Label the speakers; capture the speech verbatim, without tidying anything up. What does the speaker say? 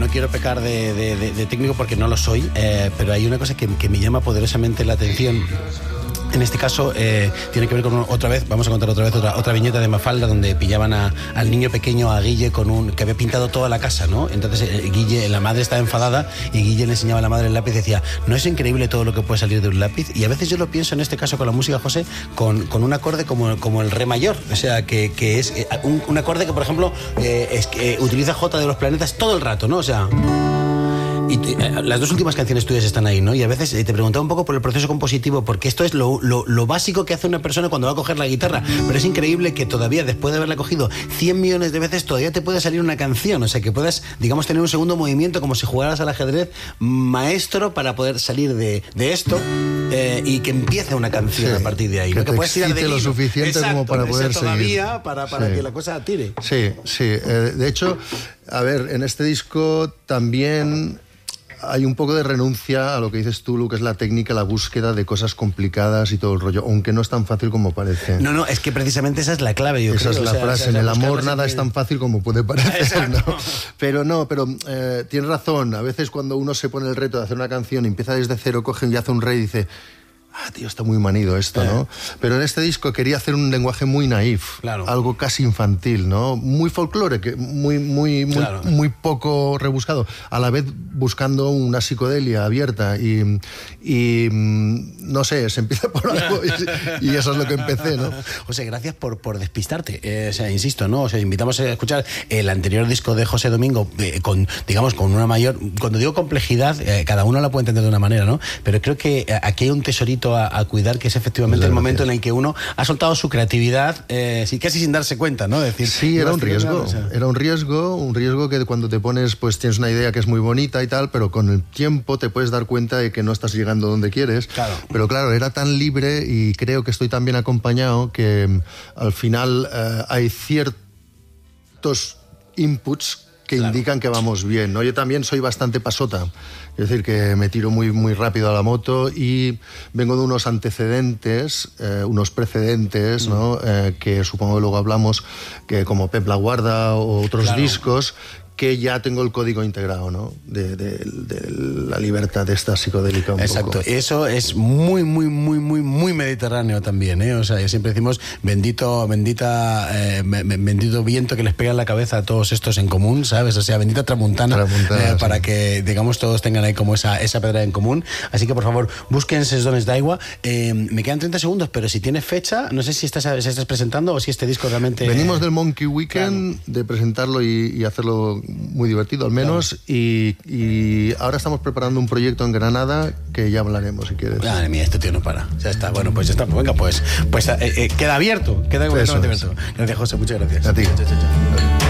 Speaker 1: no quiero pecar de, de, de, de técnico porque no lo soy, eh, pero hay una cosa que, que me llama poderosamente la atención. En este caso eh, tiene que ver con otra vez, vamos a contar otra vez otra, otra viñeta de Mafalda donde pillaban a, al niño pequeño, a Guille, con un que había pintado toda la casa, ¿no? Entonces eh, Guille, la madre estaba enfadada y Guille le enseñaba a la madre el lápiz y decía, ¿no es increíble todo lo que puede salir de un lápiz? Y a veces yo lo pienso en este caso con la música, José, con, con un acorde como, como el re mayor, o sea, que, que es eh, un, un acorde que, por ejemplo, eh, es que eh, utiliza J de los planetas todo el rato, ¿no? O sea... Y eh, las dos últimas canciones tuyas están ahí, ¿no? Y a veces eh, te preguntaba un poco por el proceso compositivo, porque esto es lo, lo, lo básico que hace una persona cuando va a coger la guitarra, pero es increíble que todavía, después de haberla cogido cien millones de veces, todavía te puede salir una canción, o sea, que puedas, digamos, tener un segundo movimiento como si jugaras al ajedrez maestro para poder salir de, de esto eh, y que empiece una canción sí, a partir de ahí.
Speaker 2: Que,
Speaker 1: ¿no?
Speaker 2: te
Speaker 1: que puedes tirar de
Speaker 2: lo suficiente Exacto, como para poder seguir.
Speaker 1: Todavía para, para
Speaker 2: sí.
Speaker 1: que la cosa tire.
Speaker 2: Sí, sí. Eh, de hecho, a ver, en este disco también... hay un poco de renuncia a lo que dices tú, lo que es la técnica, la búsqueda de cosas complicadas y todo el rollo, aunque no es tan fácil como parece.
Speaker 1: No, no, es que precisamente esa es la clave, yo
Speaker 2: esa
Speaker 1: creo.
Speaker 2: es la
Speaker 1: o sea,
Speaker 2: frase,
Speaker 1: o sea,
Speaker 2: en el amor
Speaker 1: siempre...
Speaker 2: nada es tan fácil como puede parecer,
Speaker 1: Exacto.
Speaker 2: ¿no? Pero no, pero eh, tienes razón, a veces cuando uno se pone el reto de hacer una canción y empieza desde cero, coge y hace un re y dice... ah, tío, está muy manido esto, ¿no? Eh. Pero en este disco quería hacer un lenguaje muy naif,
Speaker 1: claro.
Speaker 2: algo casi infantil, ¿no? Muy folclore, que muy, muy, muy,
Speaker 1: claro.
Speaker 2: muy poco rebuscado, a la vez buscando una psicodelia abierta y, y no sé, se empieza por algo y, y eso es lo que empecé, ¿no?
Speaker 1: José, gracias por, por despistarte, eh, o sea, insisto, ¿no? O sea, invitamos a escuchar el anterior disco de José Domingo eh, con, digamos, con una mayor, cuando digo complejidad, eh, cada uno la puede entender de una manera, ¿no? Pero creo que aquí hay un tesorito A, a cuidar, que es efectivamente
Speaker 2: Muchas
Speaker 1: el momento
Speaker 2: gracias.
Speaker 1: en el que uno ha soltado su creatividad, eh, sí, casi sin darse cuenta, ¿no? Decir,
Speaker 2: sí, era un riesgo,
Speaker 1: o sea.
Speaker 2: era un riesgo, un riesgo que cuando te pones, pues tienes una idea que es muy bonita y tal, pero con el tiempo te puedes dar cuenta de que no estás llegando donde quieres.
Speaker 1: Claro.
Speaker 2: Pero claro, era tan libre y creo que estoy tan bien acompañado que al final eh, hay ciertos inputs que claro. indican que vamos bien, ¿no? Yo también soy bastante pasota, es decir, que me tiro muy, muy rápido a la moto y vengo de unos antecedentes, eh, unos precedentes, mm. ¿no? Eh, que supongo que luego hablamos, que como Pep La Guarda o otros claro. discos, que ya tengo el código integrado, ¿no? De, de, de la libertad de esta psicodélica un
Speaker 1: Exacto,
Speaker 2: poco.
Speaker 1: Eso es muy, muy, muy, muy, muy mediterráneo también, ¿eh? O sea, siempre decimos bendito, bendita, eh, bendito viento que les pega en la cabeza a todos estos en común, ¿sabes? O sea, bendita tramuntana, tramuntana eh, sí. para que, digamos, todos tengan ahí como esa, esa pedra en común. Así que, por favor, busquen Ses dones d'aigua. Eh, me quedan treinta segundos, pero si tienes fecha, no sé si estás, si estás presentando o si este disco realmente...
Speaker 2: Venimos del Monkey Weekend, claro. de presentarlo y, y hacerlo muy divertido al menos, claro. y, y ahora estamos preparando un proyecto en Granada que ya hablaremos si quieres.
Speaker 1: Madre mía, este tío no para. Ya está, bueno, pues ya está, pues venga, pues, pues eh, eh, queda abierto, queda completamente abierto. Gracias, José, muchas gracias.
Speaker 2: A ti.
Speaker 1: Chao, chao, chao.